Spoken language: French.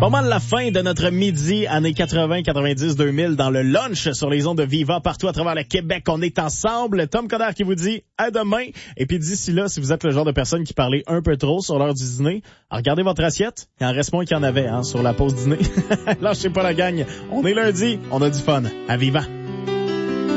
Pas mal la fin de notre midi, années 80, 90, 2000, dans le lunch sur les ondes de Viva partout à travers le Québec. On est ensemble. Tom Coderre qui vous dit à demain. Et puis d'ici là, si vous êtes le genre de personne qui parlait un peu trop sur l'heure du dîner, regardez votre assiette. Il en reste moins qu'il y en avait sur la pause dîner. Lâchez pas la gang. On est lundi, on a du fun. À Viva.